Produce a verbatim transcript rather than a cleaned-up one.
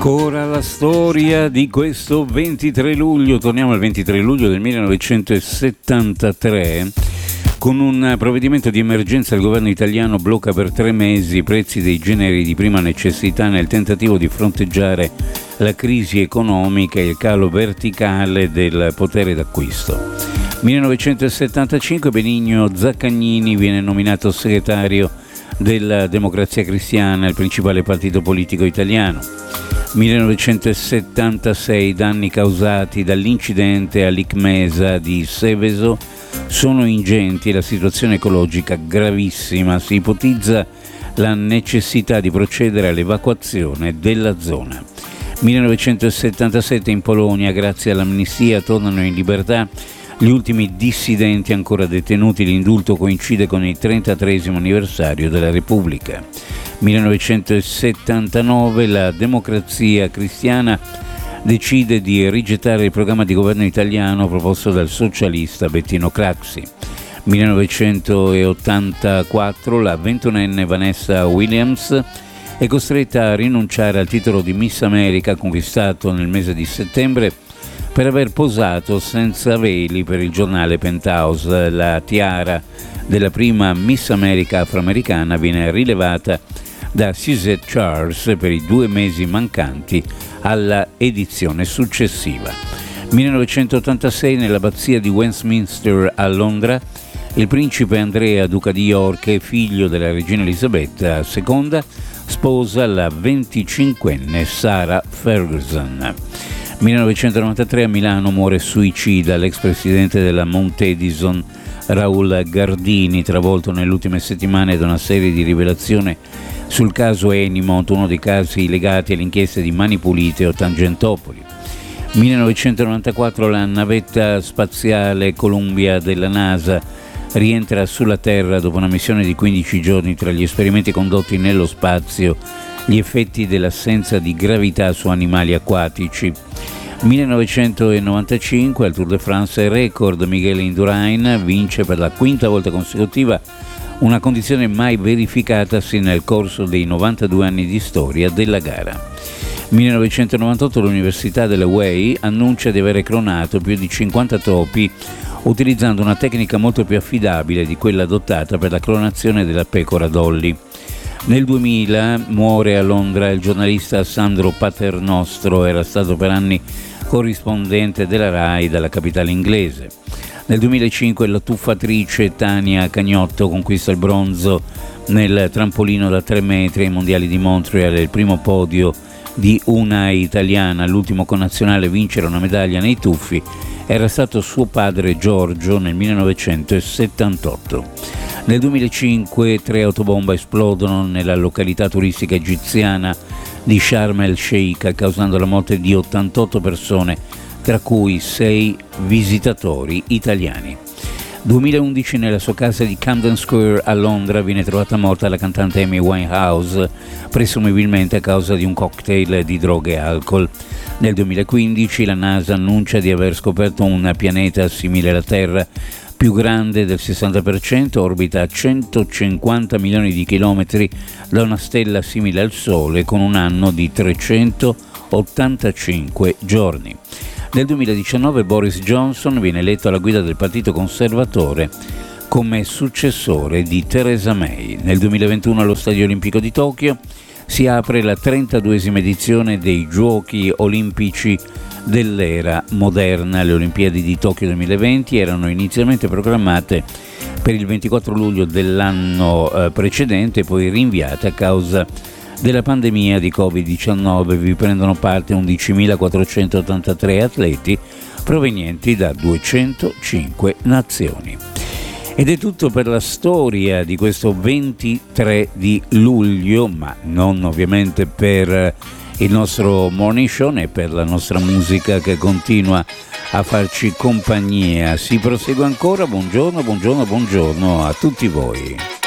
Ancora la storia di questo ventitré luglio, torniamo al ventitré luglio del millenovecentosettantatré, con un provvedimento di emergenza il governo italiano blocca per tre mesi i prezzi dei generi di prima necessità nel tentativo di fronteggiare la crisi economica e il calo verticale del potere d'acquisto. millenovecentosettantacinque Benigno Zaccagnini viene nominato segretario della Democrazia Cristiana, il principale partito politico italiano. millenovecentosettantasei Danni causati dall'incidente all'Icmesa di Seveso sono ingenti e la situazione ecologica gravissima. Si ipotizza la necessità di procedere all'evacuazione della zona. millenovecentosettantasette In Polonia, grazie all'amnistia, tornano in libertà gli ultimi dissidenti ancora detenuti. L'indulto coincide con il trentatreesimo anniversario della Repubblica. millenovecentosettantanove La Democrazia Cristiana decide di rigettare il programma di governo italiano proposto dal socialista Bettino Craxi. millenovecentottantaquattro La ventunenne Vanessa Williams è costretta a rinunciare al titolo di Miss America conquistato nel mese di settembre per aver posato senza veli per il giornale Penthouse. La tiara della prima Miss America afroamericana viene rilevata da Suzette Charles per i due mesi mancanti alla edizione successiva. millenovecentottantasei Nell'abbazia di Westminster a Londra, il principe Andrea, duca di York, figlio della regina Elisabetta seconda, sposa la venticinquenne Sarah Ferguson. millenovecentonovantatré A Milano muore suicida l'ex presidente della Mount Edison Raul Gardini, travolto nelle ultime settimane da una serie di rivelazioni sul caso Enimont, uno dei casi legati alle inchieste di Mani Pulite o Tangentopoli. millenovecentonovantaquattro La navetta spaziale Columbia della NASA rientra sulla Terra dopo una missione di quindici giorni. Tra gli esperimenti condotti nello spazio, gli effetti dell'assenza di gravità su animali acquatici. millenovecentonovantacinque Al Tour de France record, Miguel Indurain vince per la quinta volta consecutiva, una condizione mai verificatasi nel corso dei novantadue anni di storia della gara. millenovecentonovantotto L'Università della Wei annuncia di avere clonato più di cinquanta topi utilizzando una tecnica molto più affidabile di quella adottata per la clonazione della pecora Dolly. Nel duemila muore a Londra il giornalista Sandro Paternostro, era stato per anni corrispondente della RAI dalla capitale inglese. Nel duemilacinque la tuffatrice Tania Cagnotto conquista il bronzo nel trampolino da tre metri ai mondiali di Montreal, il primo podio di una italiana. L'ultimo connazionale a vincere una medaglia nei tuffi era stato suo padre Giorgio nel millenovecentosettantotto. Nel duemilacinque tre autobombe esplodono nella località turistica egiziana di Sharm el Sheikh, causando la morte di ottantotto persone, tra cui sei visitatori italiani. duemilaundici Nella sua casa di Camden Square a Londra viene trovata morta la cantante Amy Winehouse, presumibilmente a causa di un cocktail di droghe e alcol. Nel duemilaquindici la NASA annuncia di aver scoperto un pianeta simile alla Terra, più grande del sessanta per cento, orbita a centocinquanta milioni di chilometri da una stella simile al Sole, con un anno di trecentottantacinque giorni. Nel duemiladiciannove Boris Johnson viene eletto alla guida del Partito Conservatore come successore di Theresa May. Nel duemilaventuno allo Stadio Olimpico di Tokyo si apre la trentaduesima edizione dei Giochi Olimpici dell'era moderna. Le Olimpiadi di Tokyo duemilaventi erano inizialmente programmate per il ventiquattro luglio dell'anno eh, precedente, poi rinviate a causa della pandemia di covid diciannove. Vi prendono parte undicimilaquattrocentottantatré atleti provenienti da duecentocinque nazioni. Ed è tutto per la storia di questo ventitré di luglio, ma non ovviamente per il nostro morning show né per la nostra musica che continua a farci compagnia. Si prosegue ancora. Buongiorno, buongiorno, buongiorno a tutti voi.